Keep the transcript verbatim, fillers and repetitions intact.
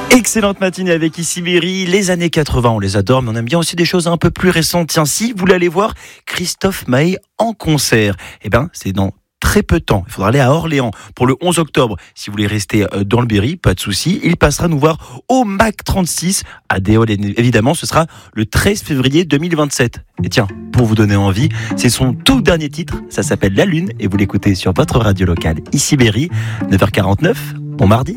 Excellente matinée avec Ici Berry. Les années quatre-vingts, on les adore, mais on aime bien aussi des choses un peu plus récentes. Tiens, si vous voulez aller voir Christophe Maé en concert, eh ben, c'est dans très peu de temps. Il faudra aller à Orléans pour le onze octobre. Si vous voulez rester dans le Berry, pas de souci. Il passera nous voir au M A C trente-six à Déol. Évidemment, ce sera le treize février deux mille vingt-sept. Et tiens, pour vous donner envie, c'est son tout dernier titre. Ça s'appelle La Lune et vous l'écoutez sur votre radio locale. Ici Berry, neuf heures quarante-neuf. Bon mardi.